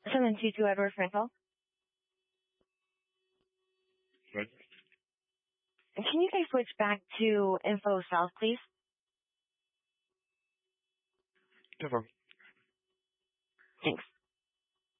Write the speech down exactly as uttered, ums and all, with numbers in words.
seven two two Edward Frankel. Good. Can you guys switch back to Info South, please? Never. Thanks.